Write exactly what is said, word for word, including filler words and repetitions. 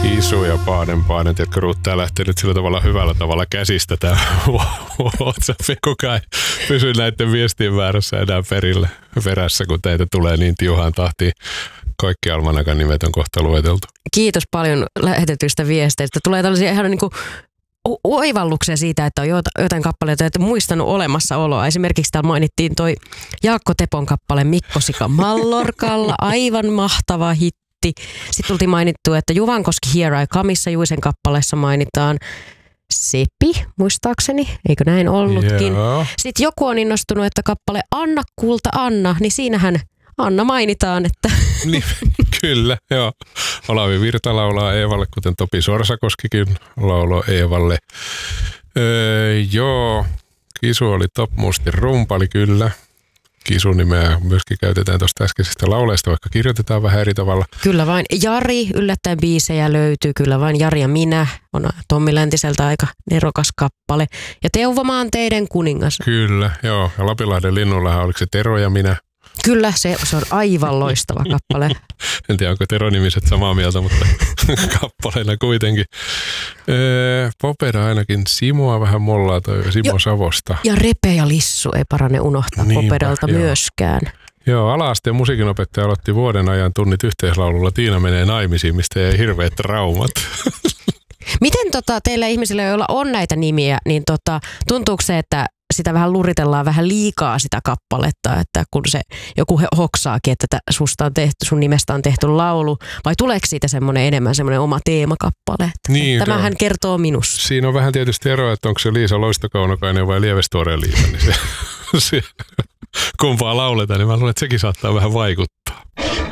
Kisu ja Paaden Paaden, tiedätkö, Ruutta lähtee nyt sillä tavalla hyvällä tavalla käsistä tämä WhatsApp, kukaan ei pysy näiden viestien väärässä enää perille perässä, kun teitä tulee niin tiuhaan tahtiin. Kaikki Almanakan nimet on kohta lueteltu. Kiitos paljon lähetetyistä viesteistä. Tulee tällaisia ihan niin kuin oivalluksia siitä, että on jotain kappaleita, että muistanut olemassaoloa. Esimerkiksi täällä mainittiin toi Jaakko Tepon kappale Mikko Sika Mallorkalla, aivan mahtava hitti. Sitten tultiin mainittu, että Juvankoski Here I Comeissa Juisen kappaleessa mainitaan Sepi, muistaakseni, eikö näin ollutkin. Joo. Sitten joku on innostunut, että kappale Anna kulta Anna, niin siinähän Anna mainitaan, että... Niin, kyllä, joo. Olavi Virta laulaa Eevalle, kuten Topi Sorsakoskikin lauloi Eevalle. Öö, joo, Kisu oli Top Mustin rumpali, kyllä. Kisun nimeä myöskin käytetään tuosta äskeisestä lauleista, vaikka kirjoitetaan vähän eri tavalla. Kyllä vain. Jari, yllättäen biisejä löytyy. Kyllä vain. Jari ja minä on Tommi Läntiseltä aika nerokas kappale. Ja Teuvo Maanteiden kuningas. Kyllä, joo. Ja Lapinlahden linnullahan oliko se Tero ja minä? Kyllä, se, se on aivan loistava kappale. En tiedä, onko Tero-nimiset samaa mieltä, mutta kappaleena kuitenkin. Öö, Popera ainakin Simoa vähän mollaa toi Simo jo, Savosta. Ja Repe ja Lissu ei parane unohtaa Niinpä, Poperalta joo. myöskään. Joo, ala-asteen musiikinopettaja aloitti vuoden ajan tunnit yhteislaululla Tiina menee naimisiin, mistä jäi hirveät traumat. Miten tota, teillä ihmisillä, joilla on näitä nimiä, niin tota, tuntuuko se, että sitä vähän luritellaan vähän liikaa sitä kappaletta, että kun se joku hoksaakin, että susta on tehty, sun nimestä on tehty laulu, vai tuleeko siitä semmoinen enemmän semmoinen oma teemakappale? Niin, tämähän joo. kertoo minusta. Siinä on vähän tietysti eroa, että onko se Liisa Loistokaunokainen vai Lievestuoreen Liisa, niin se, se kumpaa lauletaan, niin mä luulen, että sekin saattaa vähän vaikuttaa.